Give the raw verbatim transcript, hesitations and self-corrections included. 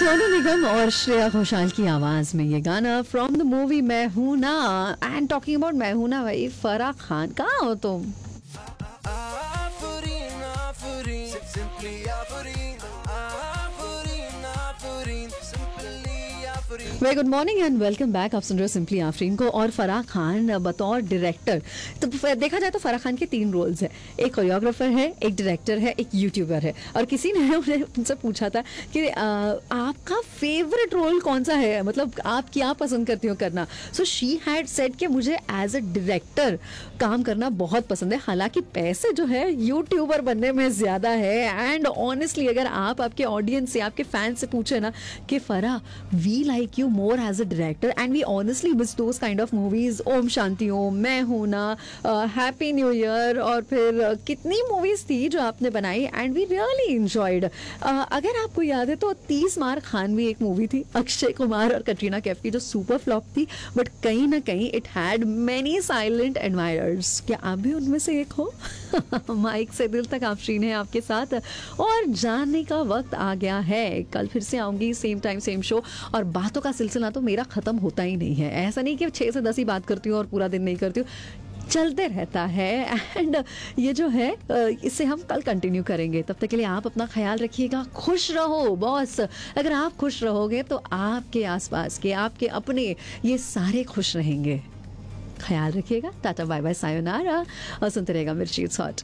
सोनू निगम और श्रेया घोषाल की आवाज में ये गाना फ्रॉम द मूवी मैं हूं ना। एंड टॉकिंग अबाउट मैं हूं ना भाई, फराह खान कहाँ हो तुम? Aferin, aferin, simply aferin, aferin, aferin, simply aferin. Very good morning and welcome back. आप सुन रहे हो सिंपली आफरीन को। और फराह खान बतौर डायरेक्टर, तो फ- देखा जाए तो फराह खान के तीन रोल्स हैं। एक कोरियोग्राफर है, एक डायरेक्टर है, एक यूट्यूबर है। और किसी ने उन्हें उनसे पूछा था कि आ, आपका फेवरेट रोल कौन सा है, मतलब आप क्या पसंद करती हो करना। सो शी हैड सेड कि मुझे एज अ डायरेक्टर काम करना बहुत पसंद है। हालांकि पैसे जो है यूट्यूबर बनने में ज़्यादा है। एंड ऑनेस्टली अगर आप आपके ऑडियंस से, आपके फैंस से पूछे ना कि Farah we like you more as a director and we honestly miss those kind of movies, Om Shanti Om, मैं हूं ना, हैप्पी न्यू ईयर, और फिर uh, कितनी मूवीज थी जो आपने बनाई एंड वी रियली इंजॉयड। अगर आपको याद है तो तीस मार खान भी एक मूवी थी अक्षय कुमार और कटरीना कैफ की, जो सुपर फ्लॉप थी, बट कहीं ना कहीं it had many silent admirers. क्या आप भी उनमें से एक हो? माइक से दिल तक आफरीन है आपके साथ, और जानने का वक्त आ गया है। कल फिर से आऊंगी, सेम टाइम सेम शो। और बातों का सिलसिला तो मेरा खत्म होता ही नहीं है। ऐसा नहीं कि छः से दस ही बात करती हूँ और पूरा दिन नहीं करती हूँ, चलते रहता है। एंड ये जो है इससे हम कल कंटिन्यू करेंगे। तब तक के लिए आप अपना ख्याल रखिएगा, खुश रहो बॉस। अगर आप खुश रहोगे तो आपके आसपास के, आपके अपने, ये सारे खुश रहेंगे। ख्याल रखिएगा। टाटा बाय बाय, सायोनारा, और सुनते रहेगा मिर्ची इट्स हॉट।